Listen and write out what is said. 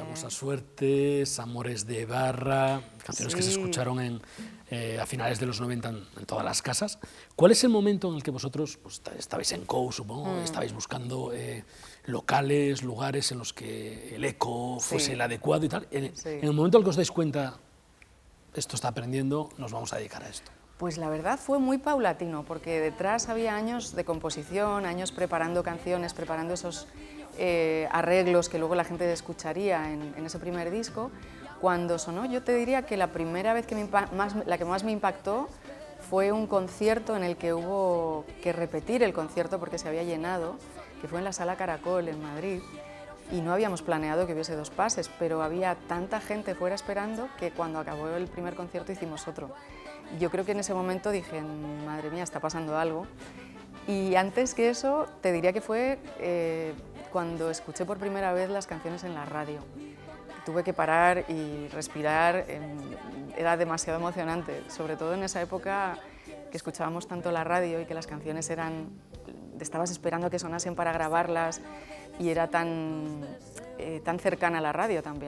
Famosa Suerte, Amores de Barra, canciones que se Sí. escucharon a finales de los 90 en todas las casas. ¿Cuál es el momento en el que vosotros pues, estabais en COU, supongo, estabais buscando locales, lugares en los que el eco fuese Sí. el adecuado y tal? Sí. En el momento en el que os dais cuenta, esto está aprendiendo, nos vamos a dedicar a esto. Pues la verdad fue muy paulatino, porque detrás había años de composición, años preparando canciones, preparando esos arreglos que luego la gente escucharía en ese primer disco. Cuando sonó, yo te diría que la primera vez la que más me impactó fue un concierto en el que hubo que repetir el concierto porque se había llenado, que fue en la Sala Caracol en Madrid. Y no habíamos planeado que hubiese 2 pases, pero había tanta gente fuera esperando que cuando acabó el primer concierto hicimos otro. Yo creo que en ese momento dije, madre mía, está pasando algo. Y antes que eso, te diría que fue cuando escuché por primera vez las canciones en la radio. Tuve que parar y respirar, era demasiado emocionante, sobre todo en esa época que escuchábamos tanto la radio y que las canciones estabas esperando que sonasen para grabarlas y era tan cercana a la radio también.